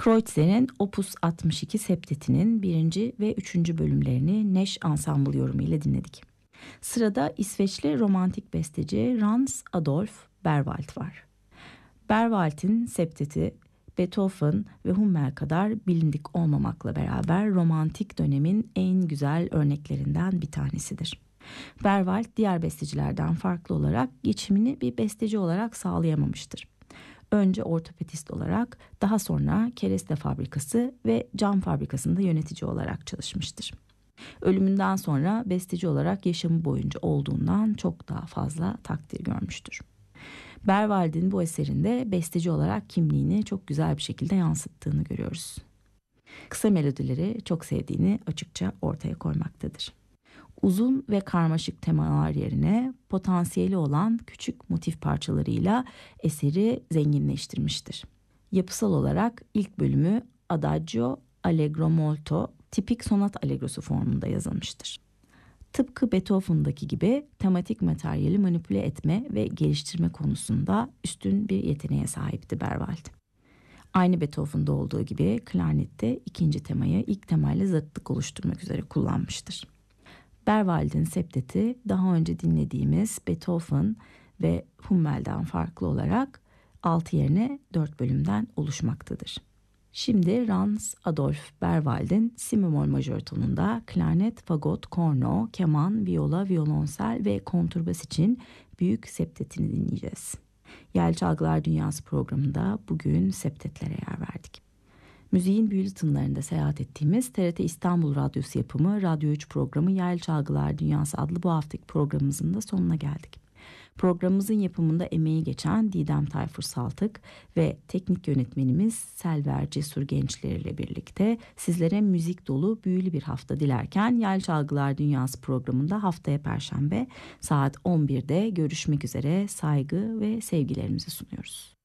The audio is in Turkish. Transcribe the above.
Kreuzer'in Opus 62 septetinin 1. ve 3. bölümlerini Neş Ensemble yorumu ile dinledik. Sırada İsveçli romantik besteci Frans Adolf Berwald var. Berwald'in septeti Beethoven ve Hummel kadar bilindik olmamakla beraber romantik dönemin en güzel örneklerinden bir tanesidir. Berwald diğer bestecilerden farklı olarak geçimini bir besteci olarak sağlayamamıştır. Önce ortopedist olarak, daha sonra kereste fabrikası ve cam fabrikasında yönetici olarak çalışmıştır. Ölümünden sonra besteci olarak yaşamı boyunca olduğundan çok daha fazla takdir görmüştür. Berwald'in bu eserinde besteci olarak kimliğini çok güzel bir şekilde yansıttığını görüyoruz. Kısa melodileri çok sevdiğini açıkça ortaya koymaktadır. Uzun ve karmaşık temalar yerine potansiyeli olan küçük motif parçalarıyla eseri zenginleştirmiştir. Yapısal olarak ilk bölümü Adagio Allegro molto tipik sonat allegrosu formunda yazılmıştır. Tıpkı Beethoven'daki gibi tematik materyali manipüle etme ve geliştirme konusunda üstün bir yeteneğe sahipti Berwald. Aynı Beethoven'da olduğu gibi klarnette ikinci temayı ilk temayla zıtlık oluşturmak üzere kullanmıştır. Berwald'in septeti daha önce dinlediğimiz Beethoven ve Hummel'den farklı olarak 6 yerine 4 bölümden oluşmaktadır. Şimdi Frans Adolf Berwald'in si bemol majör tonunda klarnet, fagot, korno, keman, viola, violonsel ve konturbas için büyük septetini dinleyeceğiz. Yel Çalgılar Dünyası programında bugün septetlere yer verdik. Müziğin büyülü tınlarında seyahat ettiğimiz TRT İstanbul Radyosu yapımı Radyo 3 programı Yel Çalgılar Dünyası adlı bu haftaki programımızın da sonuna geldik. Programımızın yapımında emeği geçen Didem Tayfur Saltık ve teknik yönetmenimiz Selver Cesur Gençler ile birlikte sizlere müzik dolu büyülü bir hafta dilerken Yel Çalgılar Dünyası programında haftaya Perşembe saat 11'de görüşmek üzere saygı ve sevgilerimizi sunuyoruz.